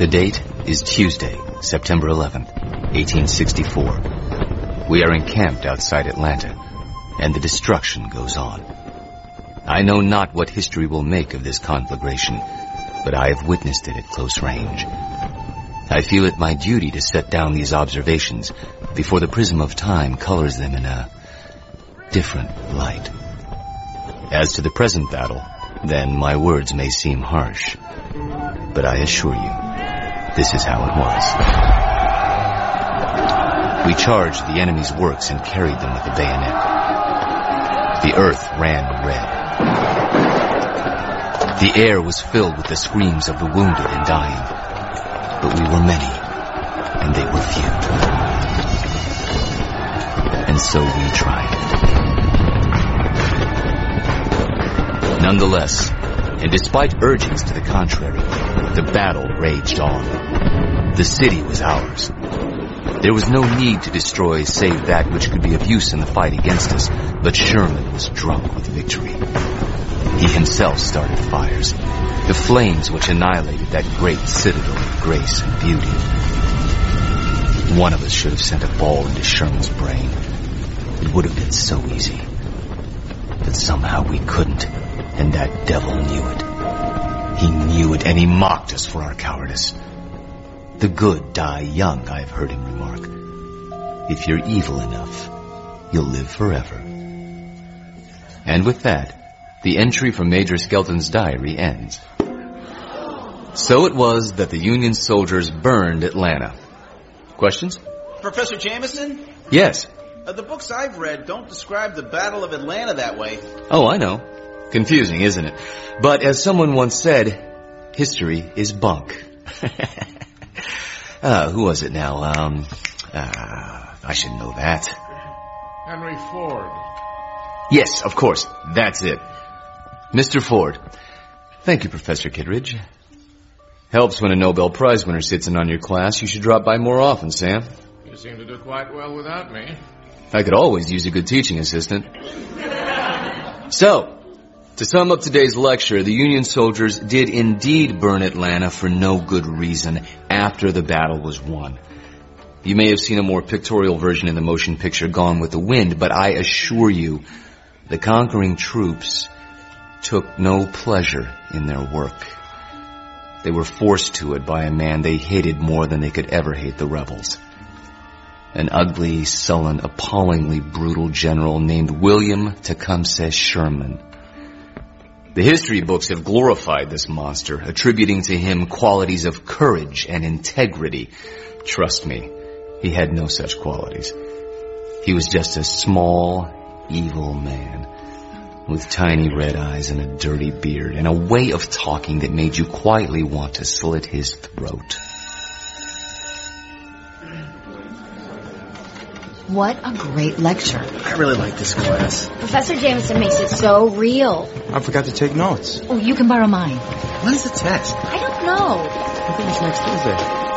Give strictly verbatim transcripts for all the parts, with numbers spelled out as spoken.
The date is Tuesday, September eleventh, eighteen sixty-four. We are encamped outside Atlanta, and the destruction goes on. I know not what history will make of this conflagration, but I have witnessed it at close range. I feel it my duty to set down these observations before the prism of time colors them in a different light. As to the present battle, then my words may seem harsh, but I assure you, this is how it was. We charged the enemy's works and carried them with the bayonet. The earth ran red. The air was filled with the screams of the wounded and dying. But we were many, and they were few. And so we triumphed. Nonetheless, and despite urgings to the contrary, the battle raged on. The city was ours. There was no need to destroy save that which could be of use in the fight against us, but Sherman was drunk with victory. He himself started fires, the flames which annihilated that great citadel of grace and beauty. One of us should have sent a ball into Sherman's brain. It would have been so easy. But somehow we couldn't, and that devil knew it. He knew it, and he mocked us for our cowardice. The good die young, I've heard him remark. If you're evil enough, you'll live forever. And with that, the entry from Major Skelton's diary ends. So it was that the Union soldiers burned Atlanta. Questions? Professor Jameson? Yes. Uh, the books I've read don't describe the Battle of Atlanta that way. Oh, I know. Confusing, isn't it? But as someone once said, history is bunk. uh, who was it now? Um, uh, I should know that. Henry Ford. Yes, of course. That's it. Mister Ford. Thank you, Professor Kittredge. Helps when a Nobel Prize winner sits in on your class. You should drop by more often, Sam. You seem to do quite well without me. I could always use a good teaching assistant. So, to sum up today's lecture, the Union soldiers did indeed burn Atlanta for no good reason after the battle was won. You may have seen a more pictorial version in the motion picture Gone with the Wind, but I assure you, the conquering troops took no pleasure in their work. They were forced to it by a man they hated more than they could ever hate the rebels. An ugly, sullen, appallingly brutal general named William Tecumseh Sherman. The history books have glorified this monster, attributing to him qualities of courage and integrity. Trust me, he had no such qualities. He was just a small, evil man with tiny red eyes and a dirty beard and a way of talking that made you quietly want to slit his throat. What a great lecture. I really like this class. Professor Jameson makes it so real. I forgot to take notes. Oh, you can borrow mine. When's the test? I don't know. I think it's next Tuesday.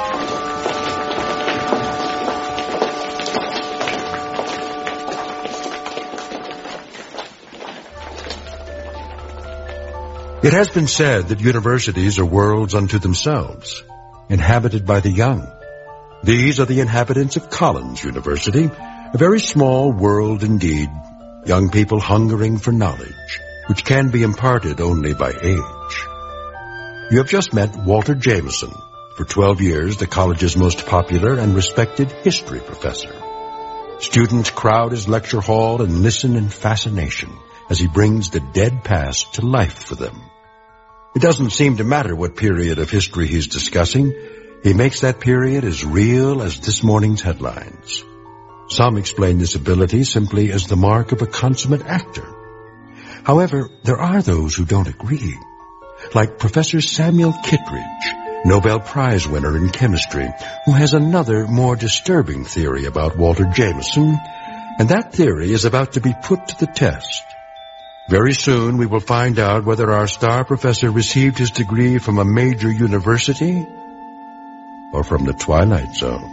It has been said that universities are worlds unto themselves, inhabited by the young. These are the inhabitants of Collins University, a very small world indeed, young people hungering for knowledge, which can be imparted only by age. You have just met Walter Jameson, for twelve years the college's most popular and respected history professor. Students crowd his lecture hall and listen in fascination as he brings the dead past to life for them. It doesn't seem to matter what period of history he's discussing. He makes that period as real as this morning's headlines. Some explain this ability simply as the mark of a consummate actor. However, there are those who don't agree, like Professor Samuel Kittredge, Nobel Prize winner in chemistry, who has another, more disturbing theory about Walter Jameson, and that theory is about to be put to the test. Very soon we will find out whether our star professor received his degree from a major university or from the Twilight Zone.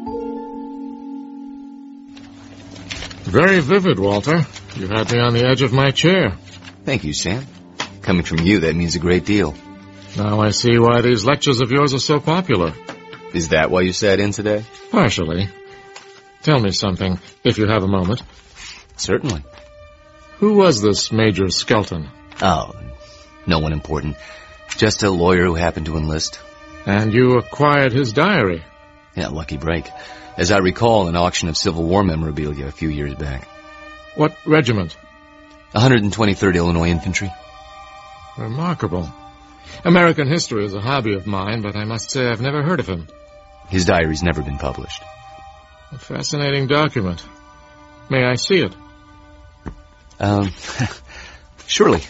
Very vivid, Walter. You had me on the edge of my chair. Thank you, Sam. Coming from you, that means a great deal. Now I see why these lectures of yours are so popular. Is that why you sat in today? Partially. Tell me something, if you have a moment. Certainly. Who was this Major Skelton? Oh, no one important. Just a lawyer who happened to enlist. And you acquired his diary? Yeah, lucky break. As I recall, an auction of Civil War memorabilia a few years back. What regiment? one hundred twenty-third Illinois Infantry. Remarkable. American history is a hobby of mine, but I must say I've never heard of him. His diary's never been published. A fascinating document. May I see it? Um, surely.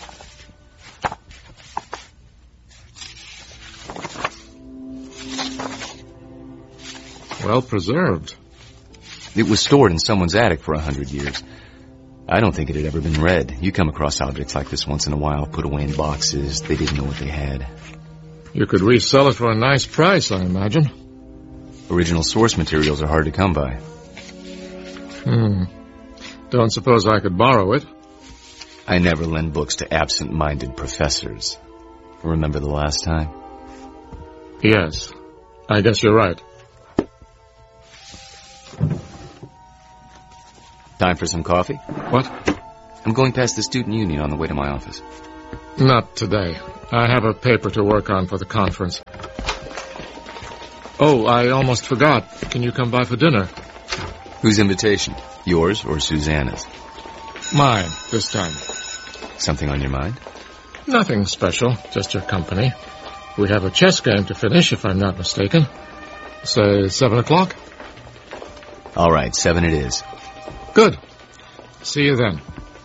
Well preserved. It was stored in someone's attic for a hundred years. I don't think it had ever been read. You come across objects like this once in a while, put away in boxes. They didn't know what they had. You could resell it for a nice price, I imagine. Original source materials are hard to come by. Hmm. Don't suppose I could borrow it? I never lend books to absent-minded professors. Remember the last time? Yes. I guess you're right. Time for some coffee? What? I'm going past the student union on the way to my office. Not today. I have a paper to work on for the conference. Oh, I almost forgot. Can you come by for dinner? Whose invitation? Yours or Susanna's? Mine, this time. Something on your mind? Nothing special, just your company. We have a chess game to finish, if I'm not mistaken. Say seven o'clock? All right, seven it is. Good. See you then.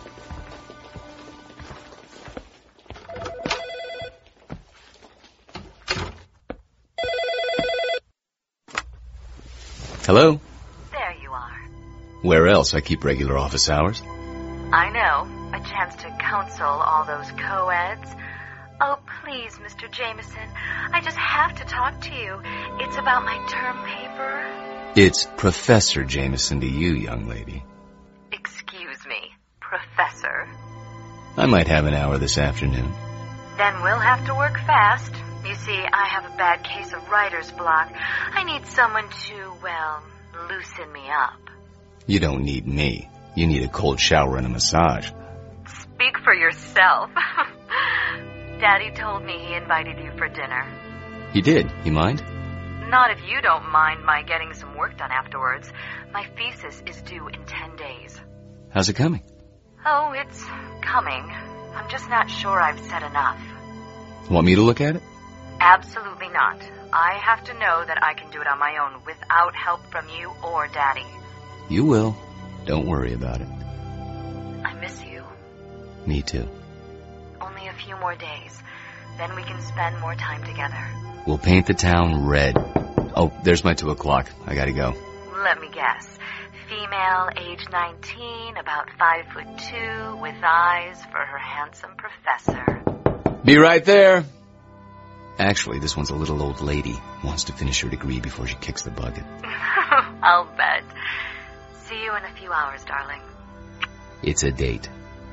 Hello? There you are. Where else? I keep regular office hours. I know. A chance to counsel all those co-eds. Oh, please, Mister Jameson. I just have to talk to you. It's about my term paper. It's Professor Jameson to you, young lady. Excuse me, Professor. I might have an hour this afternoon. Then we'll have to work fast. You see, I have a bad case of writer's block. I need someone to, well, loosen me up. You don't need me. You need a cold shower and a massage. Speak for yourself. Daddy told me he invited you for dinner. He did. You mind? Not if you don't mind my getting some work done afterwards. My thesis is due in ten days. How's it coming? Oh, it's coming. I'm just not sure I've said enough. Want me to look at it? Absolutely not. I have to know that I can do it on my own without help from you or Daddy. You will. Don't worry about it. I miss you. Me too. Only a few more days. Then we can spend more time together. We'll paint the town red. Oh, there's my two o'clock. I gotta go. Let me guess. Female, age nineteen, about five foot two, with eyes for her handsome professor. Be right there. Actually, this one's a little old lady. Wants to finish her degree before she kicks the bucket. I'll bet. See you in a few hours, darling. It's a date.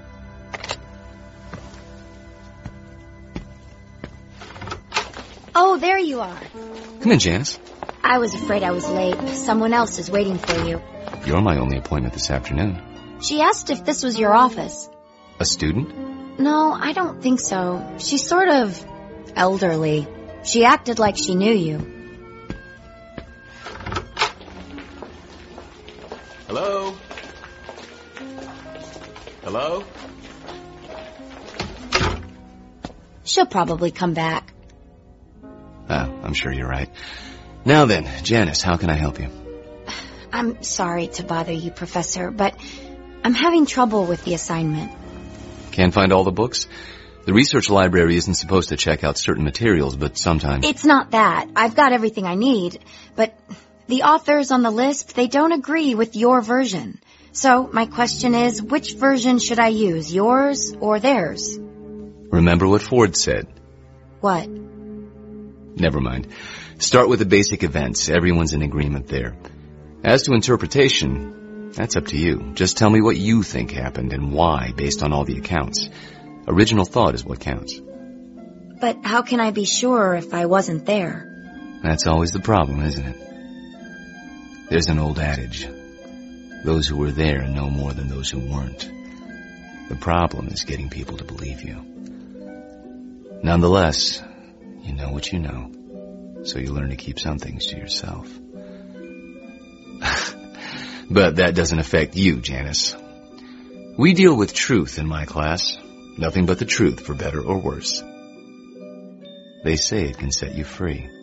Oh, there you are. Come in, Janice. I was afraid I was late. Someone else is waiting for you. You're my only appointment this afternoon. She asked if this was your office. A student? No, I don't think so. She's sort of elderly. She acted like she knew you. Hello? Hello? She'll probably come back. Oh, I'm sure you're right. Now then, Janice, how can I help you? I'm sorry to bother you, Professor, but I'm having trouble with the assignment. Can't find all the books? The research library isn't supposed to check out certain materials, but sometimes... It's not that. I've got everything I need, but the authors on the list, they don't agree with your version. So my question is, which version should I use, yours or theirs? Remember what Ford said. What? Never mind. Start with the basic events. Everyone's in agreement there. As to interpretation, that's up to you. Just tell me what you think happened and why, based on all the accounts. Original thought is what counts. But how can I be sure if I wasn't there? That's always the problem, isn't it? There's an old adage. Those who were there know more than those who weren't. The problem is getting people to believe you. Nonetheless, you know what you know, so you learn to keep some things to yourself. But that doesn't affect you, Janice. We deal with truth in my class. Nothing but the truth, for better or worse. They say it can set you free.